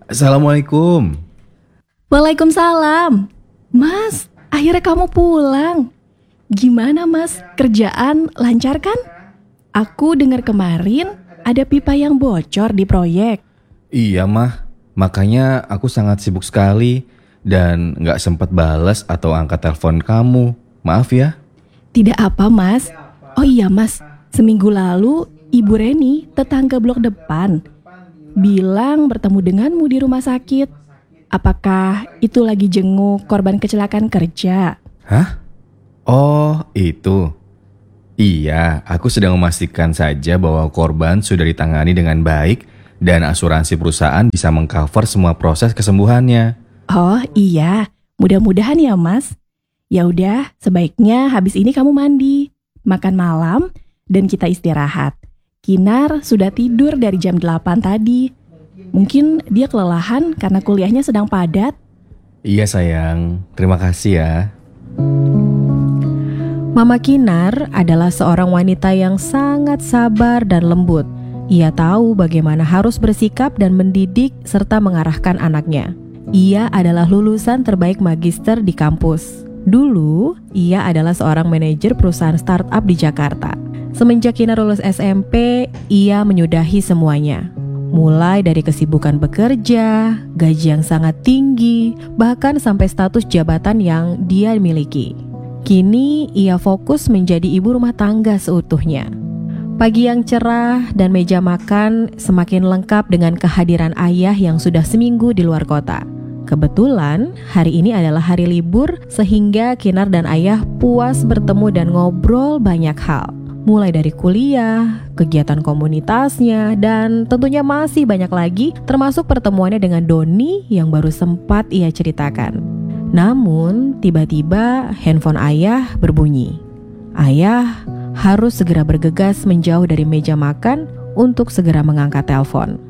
Assalamualaikum. Waalaikumsalam. Mas, akhirnya kamu pulang. Gimana mas, kerjaan lancar kan? Aku dengar kemarin ada pipa yang bocor di proyek. Iya mah, makanya aku sangat sibuk sekali dan gak sempat balas atau angkat telepon kamu. Maaf ya. Tidak apa mas. Oh iya mas, seminggu lalu Ibu Reni, tetangga blok depan, bilang bertemu denganmu di rumah sakit. Apakah itu lagi jenguk korban kecelakaan kerja? Hah? Oh, itu. Iya, aku sedang memastikan saja bahwa korban sudah ditangani dengan baik dan asuransi perusahaan bisa mengcover semua proses kesembuhannya. Oh iya, mudah-mudahan ya mas. Ya udah, sebaiknya habis ini kamu mandi, makan malam, dan kita istirahat. Kinar sudah tidur dari jam 8 tadi. Mungkin dia kelelahan karena kuliahnya sedang padat. Iya sayang, terima kasih ya. Mama Kinar adalah seorang wanita yang sangat sabar dan lembut. Ia tahu bagaimana harus bersikap dan mendidik serta mengarahkan anaknya. Ia adalah lulusan terbaik magister di kampus. Dulu, ia adalah seorang manajer perusahaan startup di Jakarta. Semenjak Kinar lulus SMP, ia menyudahi semuanya. Mulai dari kesibukan bekerja, gaji yang sangat tinggi, bahkan sampai status jabatan yang dia miliki. Kini ia fokus menjadi ibu rumah tangga seutuhnya. Pagi yang cerah dan meja makan semakin lengkap dengan kehadiran ayah yang sudah seminggu di luar kota. Kebetulan hari ini adalah hari libur sehingga Kinar dan ayah puas bertemu dan ngobrol banyak hal. Mulai dari kuliah, kegiatan komunitasnya, dan tentunya masih banyak lagi termasuk pertemuannya dengan Doni yang baru sempat ia ceritakan. Namun tiba-tiba handphone ayah berbunyi. Ayah harus segera bergegas menjauh dari meja makan untuk segera mengangkat telepon.